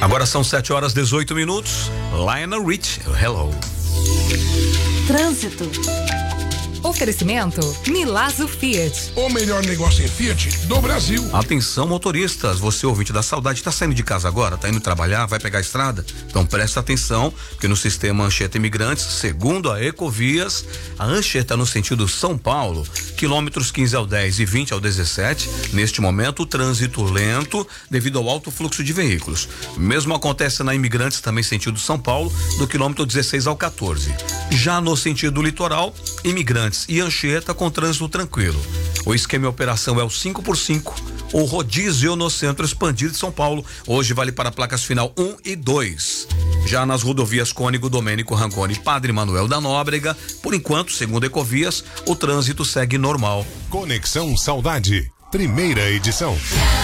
Agora são 7h18. Lionel Rich, hello. Trânsito. Oferecimento Milazzo Fiat. O melhor negócio em Fiat do Brasil. Atenção, motoristas, você ouvinte da saudade, tá saindo de casa agora, tá indo trabalhar, vai pegar a estrada? Então presta atenção, porque no sistema Anchieta Imigrantes, segundo a Ecovias, a Anchieta no sentido São Paulo, quilômetros 15 ao 10 e 20 ao 17, neste momento o trânsito lento devido ao alto fluxo de veículos. Mesmo acontece na Imigrantes, também sentido São Paulo, do quilômetro 16 ao 14. Já no sentido litoral, Imigrantes e Anchieta com trânsito tranquilo. O esquema de operação é o 5x5, o rodízio no centro expandido de São Paulo. Hoje vale para placas final 1 e 2. Já nas rodovias Cônigo, Domênico, Rancone e Padre Manuel da Nóbrega, por enquanto, segundo Ecovias, o trânsito segue normal. Conexão Saudade, primeira edição.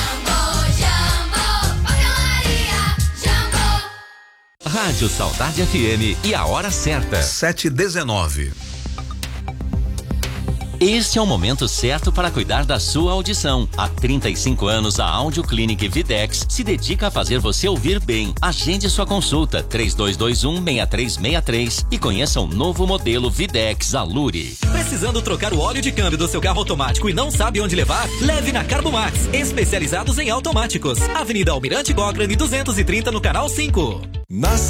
Rádio Saudade FM e a hora certa. 7h19. Este é o momento certo para cuidar da sua audição. Há 35 anos, a Audio Clinic Videx se dedica a fazer você ouvir bem. Agende sua consulta 3221-6363 e conheça o novo modelo Videx Alure. Precisando trocar o óleo de câmbio do seu carro automático e não sabe onde levar? Leve na Carbomax, especializados em automáticos. Avenida Almirante Cochrane 230 no Canal 5.